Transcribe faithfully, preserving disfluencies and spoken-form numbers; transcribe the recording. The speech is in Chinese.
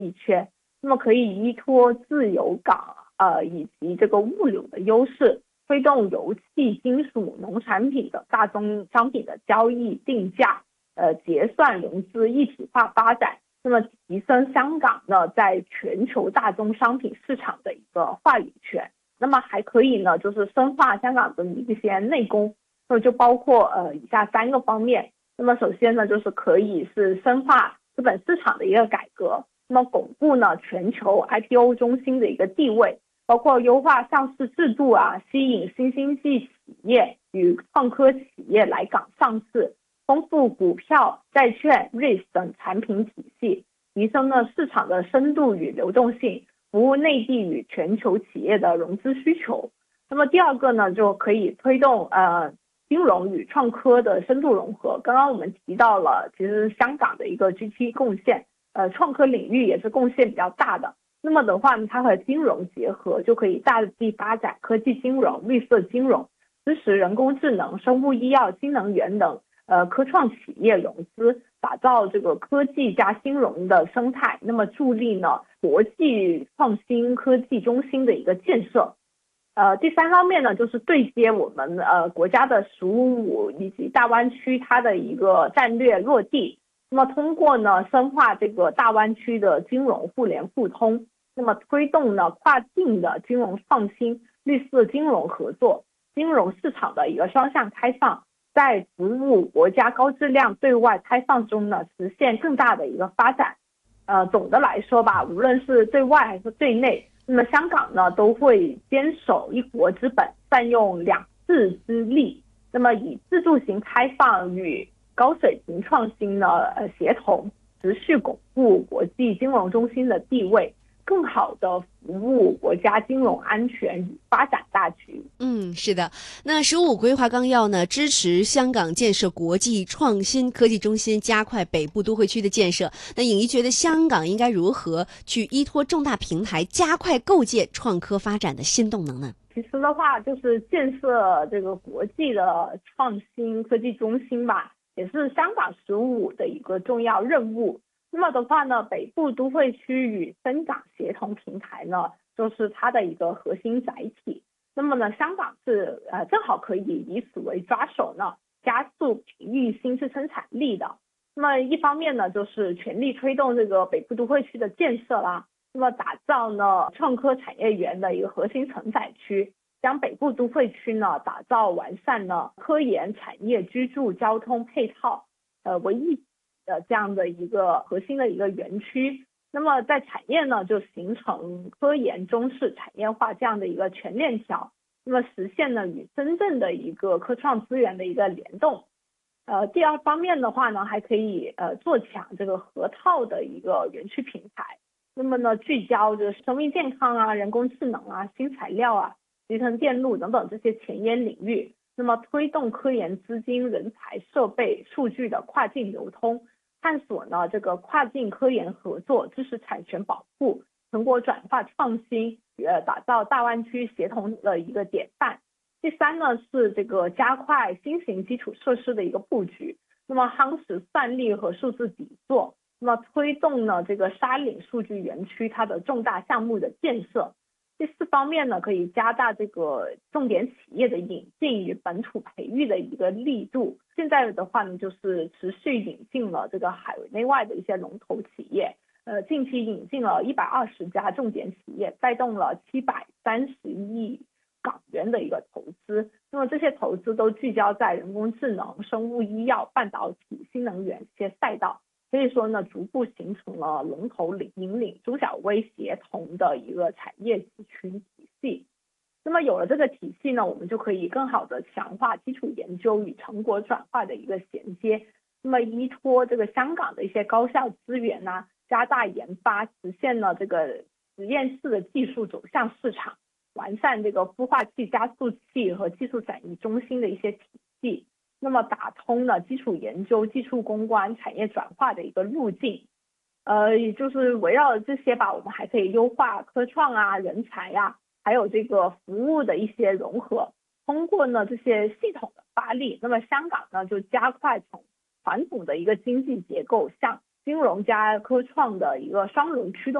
稀缺，那么可以依托自由港呃以及这个物流的优势，推动油气、金属、农产品等大宗商品的交易、定价、呃结算、融资一体化发展，那么提升香港呢在全球大宗商品市场的一个话语权。那么还可以呢，就是深化香港的一些内功，那么就包括呃以下三个方面。那么首先呢，就是可以是深化资本市场的一个改革，那么巩固呢全球 I P O 中心的一个地位，包括优化上市制度啊，吸引新经济企业与创科企业来港上市，丰富股票、债券、R E I T 等产品体系，提升了市场的深度与流动性，服务内地与全球企业的融资需求。那么第二个呢，就可以推动呃金融与创科的深度融合。刚刚我们提到了，其实香港的一个 G D P 贡献，呃，创科领域也是贡献比较大的。那么的话呢，它和金融结合，就可以大力发展科技金融、绿色金融，支持人工智能、生物医药、新能源等呃科创企业融资，打造这个科技加金融的生态，那么助力呢国际创新科技中心的一个建设。呃，第三方面呢，就是对接我们呃国家的“十五”以及大湾区它的一个战略落地。那么通过呢深化这个大湾区的金融互联互通，那么推动呢跨境的金融创新、绿色金融合作、金融市场的一个双向开放，在服务国家高质量对外开放中呢实现更大的一个发展。呃，总的来说吧，无论是对外还是对内，那么香港呢都会坚守一国之本，善用两制之力，那么以自助型开放与高水平创新呢呃协同，持续巩固国际金融中心的地位，更好的服务国家金融安全与发展大局。 嗯，是的。那十五规划纲要呢，支持香港建设国际创新科技中心，加快北部都会区的建设。那颖怡觉得香港应该如何去依托重大平台，加快构建创科发展的新动能呢？ 其实的话，就是建设这个国际的创新科技中心吧，也是香港十五的一个重要任务。那么的话呢，北部都会区与深港协同平台呢，就是它的一个核心载体。那么呢，香港是呃正好可以以此为抓手呢，加速培育新质生产力的。那么一方面呢，就是全力推动这个北部都会区的建设啦，那么打造呢创科产业园的一个核心承载区，将北部都会区呢打造完善呢科研、产业、居住、交通配套呃为一体的这样的一个核心的一个园区。那么在产业呢，就形成科研中式产业化这样的一个全链条，那么实现呢与真正的一个科创资源的一个联动。呃，第二方面的话呢，还可以呃做强这个河套的一个园区平台。那么呢，聚焦就是生命健康啊、人工智能啊、新材料啊、集成电路等等这些前沿领域，那么推动科研资金、人才、设备、数据的跨境流通，探索呢这个跨境科研合作、知识产权保护、成果转化创新，呃，打造大湾区协同的一个典范。第三呢是这个加快新型基础设施的一个布局，那么夯实算力和数字底座，那么推动呢这个沙岭数据园区它的重大项目的建设。第四方面呢，可以加大这个重点企业的引进与本土培育的一个力度。现在的话呢，就是持续引进了这个海内外的一些龙头企业，呃，近期引进了一百二十家重点企业，带动了七百三十亿港元的一个投资。那么这些投资都聚焦在人工智能、生物医药、半导体、新能源这些赛道。所以说呢，逐步形成了龙头领引领中小微协同的一个产业集群体系。那么有了这个体系呢，我们就可以更好的强化基础研究与成果转化的一个衔接。那么依托这个香港的一些高校资源呢、啊，加大研发，实现了这个实验室的技术走向市场，完善这个孵化器、加速器和技术转移中心的一些体系。那么打通了基础研究、技术攻关、产业转化的一个路径。呃，也就是围绕这些吧，我们还可以优化科创啊、人才啊，还有这个服务的一些融合。通过呢这些系统的发力，那么香港呢就加快从传统的一个经济结构向金融加科创的一个双轮驱动。